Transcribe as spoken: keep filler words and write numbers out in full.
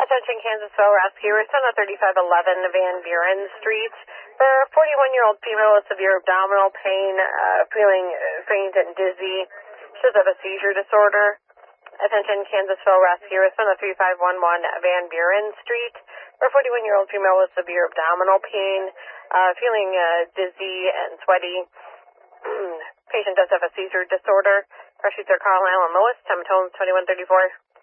Attention Kansasville Rescue. Respond to thirty-five eleven Van Buren Street for a forty-one-year-old female with severe abdominal pain, uh, feeling faint and dizzy. She does have a seizure disorder. Attention Kansasville Rescue. Respond to thirty-five eleven Van Buren Street for a forty-one-year-old female with severe abdominal pain, uh, feeling uh, dizzy and sweaty. Patient does have a seizure disorder. Rush Streets are Carlisle and Lewis. Time of twenty-one thirty-four.